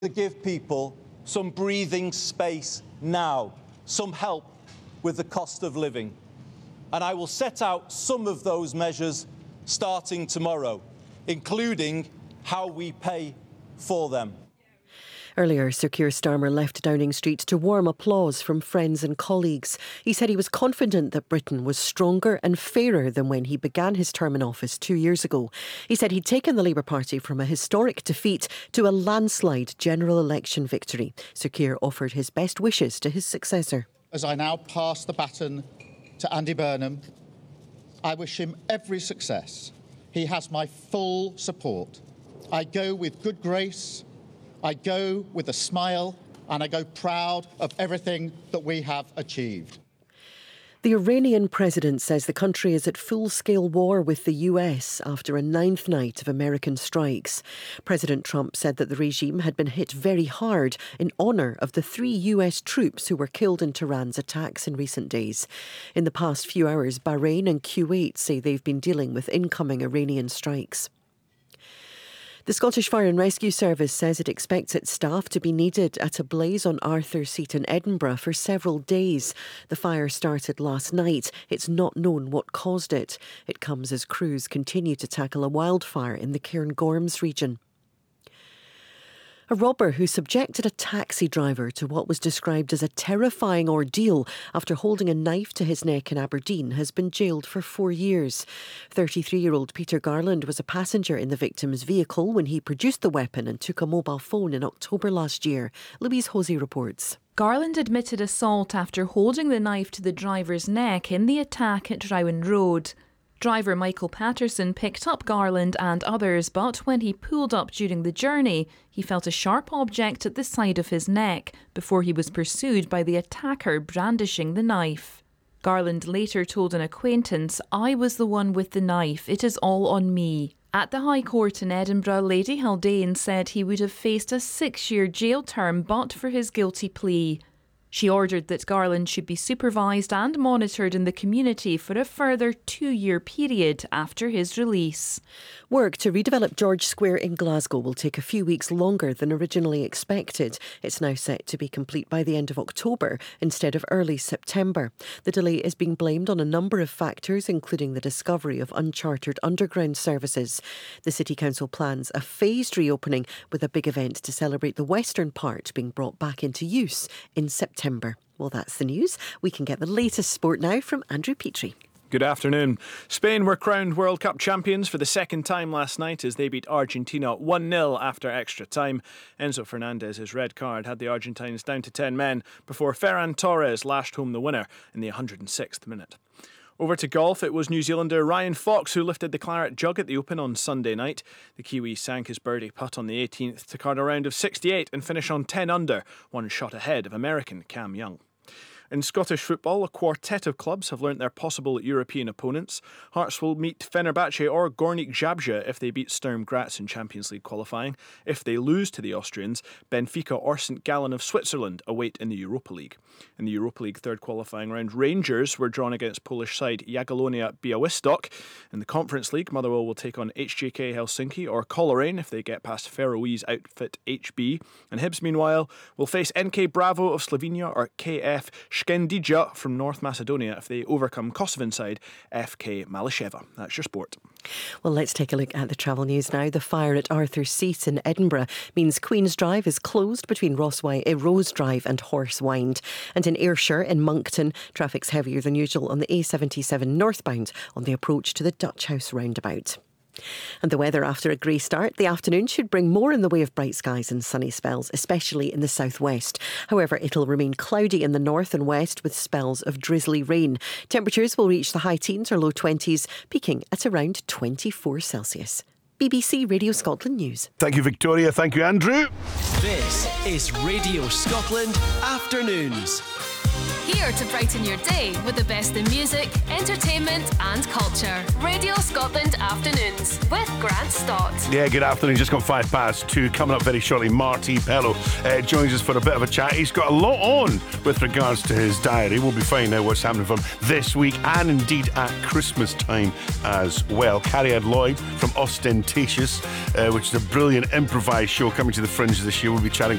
To give people some breathing space now, some help with the cost of living. And I will set out some of those measures starting tomorrow, including how we pay for them. Earlier, Sir Keir Starmer left Downing Street to warm applause from friends and colleagues. He said he was confident that Britain was stronger and fairer than when he began his term in office 2 years ago. He said he'd taken the Labour Party from a historic defeat to a landslide general election victory. Sir Keir offered his best wishes to his successor. As I now pass the baton to Andy Burnham, I wish him every success. He has my full support. I go with good grace, I go with a smile, and I go proud of everything that we have achieved. The Iranian president says the country is at full-scale war with the US after a 9th night of American strikes. President Trump said that the regime had been hit very hard in honour of the 3 US troops who were killed in Tehran's attacks in recent days. In the past few hours, Bahrain and Kuwait say they've been dealing with incoming Iranian strikes. The Scottish Fire and Rescue Service says it expects its staff to be needed at a blaze on Arthur Seat in Edinburgh for several days. The fire started last night. It's not known what caused it. It comes as crews continue to tackle a wildfire in the Cairngorms region. A robber who subjected a taxi driver to what was described as a terrifying ordeal after holding a knife to his neck in Aberdeen has been jailed for 4 years. 33-year-old Peter Garland was a passenger in the victim's vehicle when he produced the weapon and took a mobile phone in October last year. Louise Hosey reports. Garland admitted assault after holding the knife to the driver's neck in the attack at Rowan Road. Driver Michael Patterson picked up Garland and others, but when he pulled up during the journey, he felt a sharp object at the side of his neck before he was pursued by the attacker brandishing the knife. Garland later told an acquaintance, "I was the one with the knife. It is all on me." At the High Court in Edinburgh, Lady Haldane said he would have faced a 6-year jail term but for his guilty plea. She ordered that Garland should be supervised and monitored in the community for a further 2-year period after his release. Work to redevelop George Square in Glasgow will take a few weeks longer than originally expected. It's now set to be complete by the end of October instead of early September. The delay is being blamed on a number of factors, including the discovery of unchartered underground services. The City Council plans a phased reopening with a big event to celebrate the western part being brought back into use in September. Well, that's the news. We can get the latest sport now from Andrew Petrie. Good afternoon. Spain were crowned World Cup champions for the second time last night as they beat Argentina 1-0 after extra time. Enzo Fernandez's red card had the Argentines down to 10 men before Ferran Torres lashed home the winner in the 106th minute. Over to golf, it was New Zealander Ryan Fox who lifted the claret jug at the Open on Sunday night. The Kiwi sank his birdie putt on the 18th to card a round of 68 and finish on 10 under, one shot ahead of American Cam Young. In Scottish football, a quartet of clubs have learnt their possible European opponents. Hearts will meet Fenerbahce or Gornik Zabrze if they beat Sturm Graz in Champions League qualifying. If they lose to the Austrians, Benfica or St Gallen of Switzerland await in the Europa League. In the Europa League third qualifying round, Rangers were drawn against Polish side Jagiellonia Białystok. In the Conference League, Motherwell will take on HJK Helsinki or Coleraine if they get past Faroese outfit HB. And Hibs, meanwhile, will face NK Bravo of Slovenia or KF Skendica from North Macedonia if they overcome Kosovan side FK Malasheva. That's your sport. Well, let's take a look at the travel news now. The fire at Arthur Seat in Edinburgh means Queen's Drive is closed between Rose Drive and Horsewind. And in Ayrshire, in Moncton, traffic's heavier than usual on the A77 northbound on the approach to the Dutch House roundabout. And the weather after a grey start, the afternoon should bring more in the way of bright skies and sunny spells, especially in the southwest. However, it'll remain cloudy in the north and west with spells of drizzly rain. Temperatures will reach the high teens or low 20s, peaking at around 24 Celsius. BBC Radio Scotland News. Thank you, Victoria. Thank you, Andrew. This is Radio Scotland Afternoons. Here to brighten your day with the best in music, entertainment and culture. Radio Scotland Afternoons with Grant Stott. Yeah, good afternoon. Just gone 2:05. Coming up very shortly, Marty Pello joins us for a bit of a chat. He's got a lot on with regards to his diary. We'll be finding out what's happening for him this week and indeed at Christmas time as well. Carrie-Anne Lloyd from Ostentatious, which is a brilliant improvised show coming to the Fringe this year. We'll be chatting